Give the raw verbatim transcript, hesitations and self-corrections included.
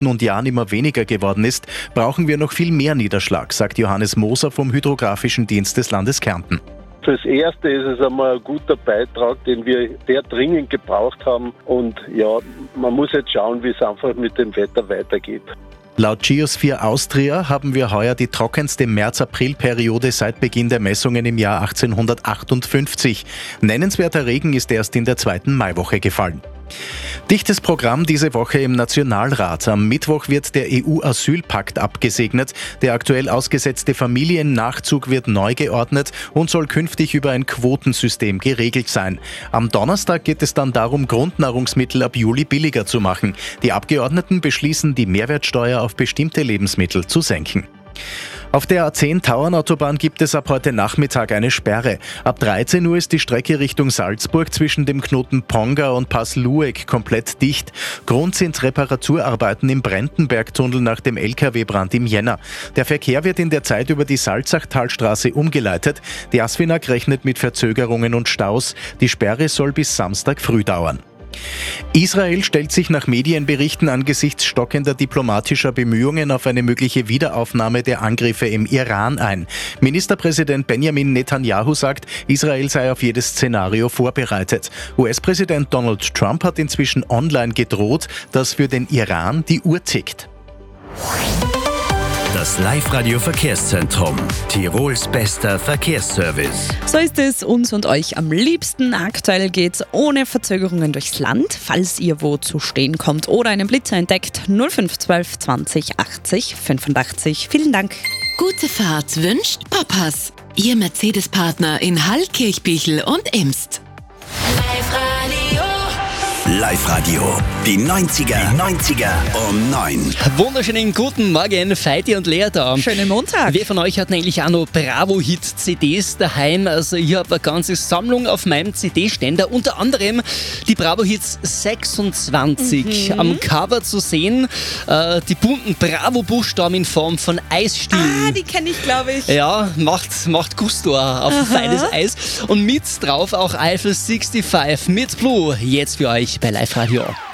und Jahren immer weniger geworden ist, brauchen wir noch viel mehr Niederschlag, sagt Johannes Moser vom Hydrographischen Dienst des Landes Kärnten. Fürs Erste ist es einmal ein guter Beitrag, den wir sehr dringend gebraucht haben. Und ja, man muss jetzt schauen, wie es einfach mit dem Wetter weitergeht. Laut Geosphere Austria haben wir heuer die trockenste März-April-Periode seit Beginn der Messungen im Jahr achtzehnhundertachtundfünfzig. Nennenswerter Regen ist erst in der zweiten Maiwoche gefallen. Dichtes Programm diese Woche im Nationalrat. Am Mittwoch wird der E U-Asylpakt abgesegnet. Der aktuell ausgesetzte Familiennachzug wird neu geordnet und soll künftig über ein Quotensystem geregelt sein. Am Donnerstag geht es dann darum, Grundnahrungsmittel ab Juli billiger zu machen. Die Abgeordneten beschließen, die Mehrwertsteuer auf bestimmte Lebensmittel zu senken. Auf der A zehn Tauernautobahn gibt es ab heute Nachmittag eine Sperre. Ab dreizehn Uhr ist die Strecke Richtung Salzburg zwischen dem Knoten Ponga und Pass-Lueck komplett dicht. Grund sind Reparaturarbeiten im Brentenbergtunnel nach dem L K W-Brand im Jänner. Der Verkehr wird in der Zeit über die Salzachtalstraße umgeleitet. Die ASFINAG rechnet mit Verzögerungen und Staus. Die Sperre soll bis Samstag früh dauern. Israel stellt sich nach Medienberichten angesichts stockender diplomatischer Bemühungen auf eine mögliche Wiederaufnahme der Angriffe im Iran ein. Ministerpräsident Benjamin Netanyahu sagt, Israel sei auf jedes Szenario vorbereitet. U S-Präsident Donald Trump hat inzwischen online gedroht, dass für den Iran die Uhr tickt. Das Live-Radio-Verkehrszentrum. Tirols bester Verkehrsservice. So ist es uns und euch am liebsten. Aktuell geht's ohne Verzögerungen durchs Land. Falls ihr wo zu stehen kommt oder einen Blitzer entdeckt, null fünf zwölf zwanzig achtzig fünfundachtzig. Vielen Dank. Gute Fahrt wünscht Papas. Ihr Mercedes-Partner in Hall, Kirchbichel und Imst. Live-Radio. Die neunziger. Die neunziger um neun. Wunderschönen guten Morgen, Feiti und Lea da. Schönen Montag. Wer von euch hat eigentlich auch noch Bravo-Hit-C Ds daheim? Also ich habe eine ganze Sammlung auf meinem C D-Ständer. Unter anderem die Bravo-Hits sechsundzwanzig. Mhm. Am Cover zu sehen, äh, die bunten Bravo-Buchstaben in Form von Eisstielen. Ah, die kenne ich, glaube ich. Ja, macht, macht Gusto auf Aha. feines Eis. Und mit drauf auch Eiffel fünfundsechzig mit Blue. Jetzt für euch bei Live Radio.